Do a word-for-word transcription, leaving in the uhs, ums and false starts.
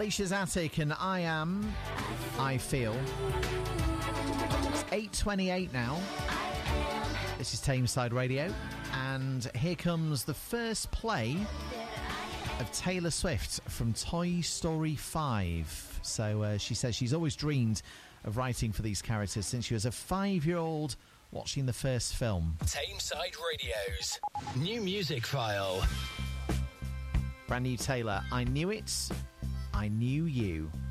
Alicia's Attic and I Am, I Feel. It's eight twenty-eight now. This is Tameside Radio. And here comes the first play of Taylor Swift from Toy Story five. So uh, she says she's always dreamed of writing for these characters since she was a five-year-old watching the first film. Tameside Radio's New Music File. Brand new Taylor, I Knew It, I Knew You.